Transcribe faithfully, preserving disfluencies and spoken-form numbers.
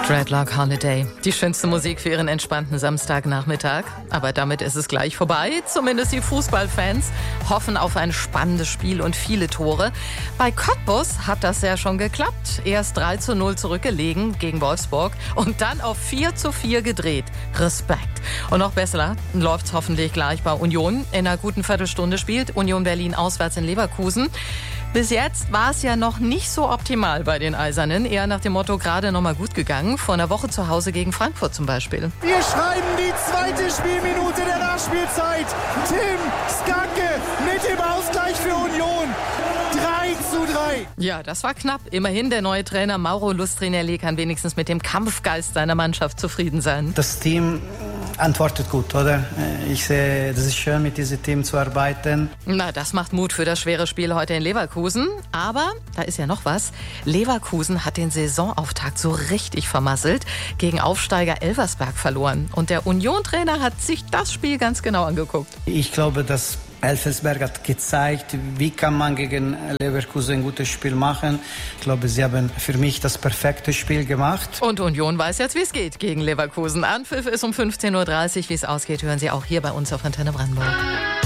Dreadlock Holiday. Die schönste Musik für Ihren entspannten Samstagnachmittag. Aber damit ist es gleich vorbei. Zumindest die Fußballfans hoffen auf ein spannendes Spiel und viele Tore. Bei Cottbus hat das ja schon geklappt. Erst drei zu null zurückgelegen gegen Wolfsburg und dann auf vier zu vier gedreht. Respekt. Und noch besser läuft's hoffentlich gleich bei Union. In einer guten Viertelstunde spielt Union Berlin auswärts in Leverkusen. Bis jetzt war es ja noch nicht so optimal bei den Eisernen. Eher nach dem Motto, gerade noch mal gut gegangen. Vor einer Woche zu Hause gegen Frankfurt zum Beispiel. Wir schreiben die zweite Spielminute der Nachspielzeit. Tim Skarke mit dem Ausgleich für Union. drei zu drei. Ja, das war knapp. Immerhin der neue Trainer Mauro Lustrinelli kann wenigstens mit dem Kampfgeist seiner Mannschaft zufrieden sein. Das Team antwortet gut, oder? Ich sehe, das ist schön, mit diesem Team zu arbeiten. Na, das macht Mut für das schwere Spiel heute in Leverkusen. Aber da ist ja noch was. Leverkusen hat den Saisonauftakt so richtig vermasselt. Gegen Aufsteiger Elversberg verloren. Und der Union-Trainer hat sich das Spiel ganz genau angeguckt. Ich glaube, dass Elversberg hat gezeigt, wie kann man gegen Leverkusen ein gutes Spiel machen. Ich glaube, sie haben für mich das perfekte Spiel gemacht. Und Union weiß jetzt, wie es geht gegen Leverkusen. Anpfiff ist um fünfzehn Uhr dreißig. Wie es ausgeht, hören Sie auch hier bei uns auf Antenne Brandenburg.